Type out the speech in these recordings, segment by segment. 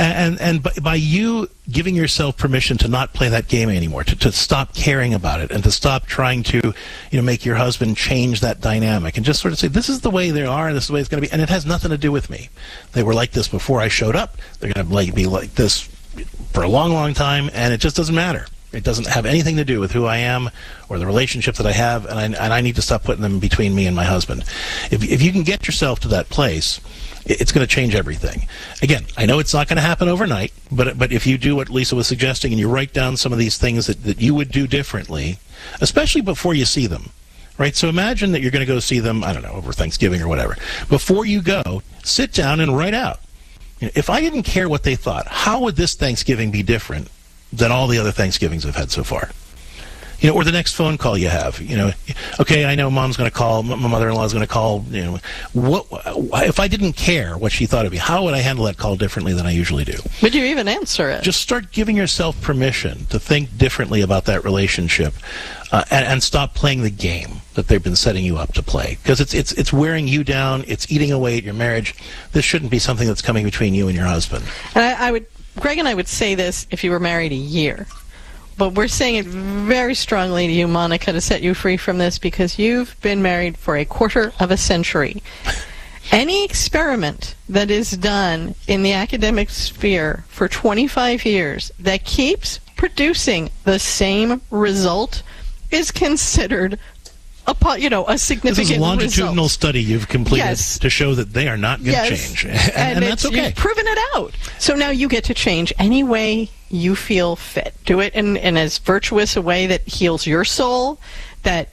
And by you giving yourself permission to not play that game anymore, to stop caring about it, and to stop trying to, make your husband change that dynamic, and just sort of say, this is the way they are, and this is the way it's going to be, and it has nothing to do with me. They were like this before I showed up. They're going to be like this for a long, long time, and it just doesn't matter. It doesn't have anything to do with who I am or the relationship that I have, and I need to stop putting them between me and my husband. If you can get yourself to that place, it's going to change everything. Again, I know it's not going to happen overnight, but if you do what Lisa was suggesting and you write down some of these things that you would do differently, especially before you see them, right? So imagine that you're going to go see them, I don't know, over Thanksgiving or whatever. Before you go, sit down and write out. If I didn't care what they thought, how would this Thanksgiving be different than all the other Thanksgivings I've had so far? Or the next phone call you have. Okay, I know Mom's going to call, my mother-in-law is going to call. What if I didn't care what she thought of me? How would I handle that call differently than I usually do? Would you even answer it? Just start giving yourself permission to think differently about that relationship, and stop playing the game that they've been setting you up to play, because it's wearing you down. It's eating away at your marriage. This shouldn't be something that's coming between you and your husband. And Greg and I would say this if you were married a year. But we're saying it very strongly to you, Monica, to set you free from this, because you've been married for a quarter of a century. Any experiment that is done in the academic sphere for 25 years that keeps producing the same result is considered a significant This is a longitudinal result. Study you've completed, yes. to show that they are not going to change. And that's okay. You've proven it out. So now you get to change any way you feel fit. Do it in as virtuous a way that heals your soul, that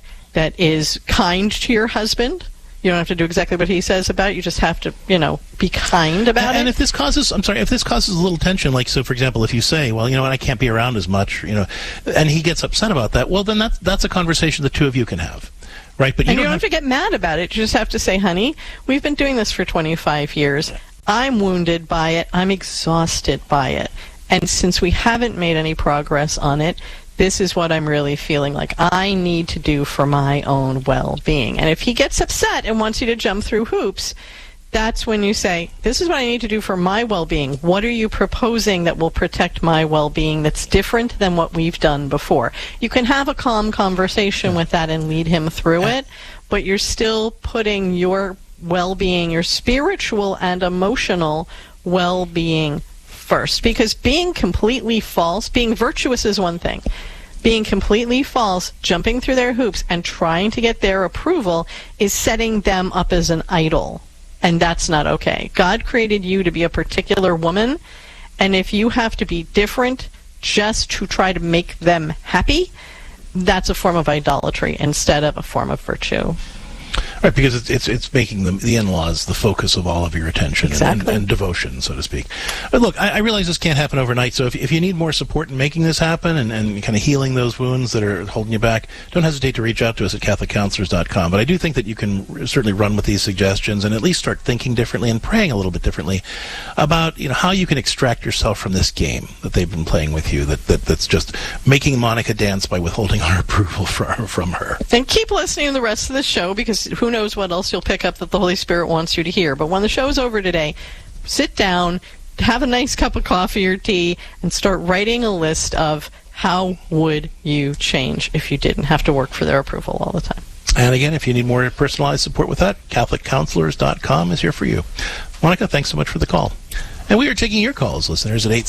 is kind to your husband. You don't have to do exactly what he says about it. You just have to, be kind about it. And if this causes, a little tension, like, so for example, if you say, well, I can't be around as much, and he gets upset about that, well, then that's a conversation the two of you can have. Right, but you don't have to get mad about it. You just have to say, honey, we've been doing this for 25 years. I'm wounded by it. I'm exhausted by it. And since we haven't made any progress on it, this is what I'm really feeling like I need to do for my own well-being. And if he gets upset and wants you to jump through hoops, that's when you say, this is what I need to do for my well-being. What are you proposing that will protect my well-being that's different than what we've done before? You can have a calm conversation with that and lead him through it, but you're still putting your well-being, your spiritual and emotional well-being first. Because being completely false, being virtuous is one thing. Being completely false, jumping through their hoops and trying to get their approval is setting them up as an idol. And that's not okay. God created you to be a particular woman, and if you have to be different just to try to make them happy, that's a form of idolatry instead of a form of virtue. Right, because it's making the in-laws the focus of all of your attention. Exactly. and devotion, so to speak. But look, I realize this can't happen overnight, so if you need more support in making this happen and kind of healing those wounds that are holding you back, don't hesitate to reach out to us at CatholicCounselors.com. But I do think that you can certainly run with these suggestions and at least start thinking differently and praying a little bit differently about how you can extract yourself from this game that they've been playing with you, that's just making Monica dance by withholding our approval from her. And keep listening to the rest of the show, because who knows what else you'll pick up that the Holy Spirit wants you to hear. But when the show's over today, sit down, have a nice cup of coffee or tea, and start writing a list of how would you change if you didn't have to work for their approval all the time. And again, if you need more personalized support with that, CatholicCounselors.com is here for you. Monica, thanks so much for the call. And we are taking your calls, listeners, at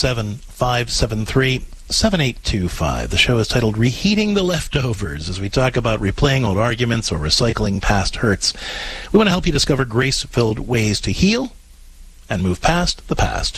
877-573-7825. The show is titled Reheating the Leftovers, as we talk about replaying old arguments or recycling past hurts. We want to help you discover grace-filled ways to heal and move past the past.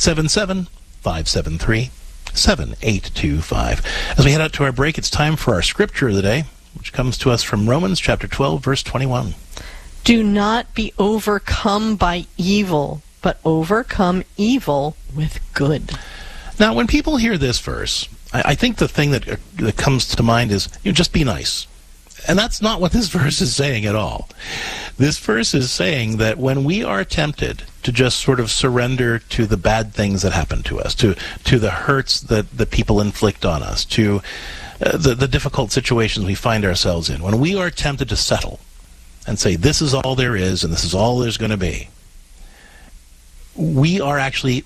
877-573-7825. As we head out to our break, it's time for our scripture of the day, which comes to us from Romans chapter 12, verse 21. Do not be overcome by evil, but overcome evil with good. Now, when people hear this verse, I think the thing that comes to mind is, just be nice. And that's not what this verse is saying at all. This verse is saying that when we are tempted to just sort of surrender to the bad things that happen to us, to the hurts that people inflict on us, to the difficult situations we find ourselves in, when we are tempted to settle and say, this is all there is and this is all there's going to be, we are actually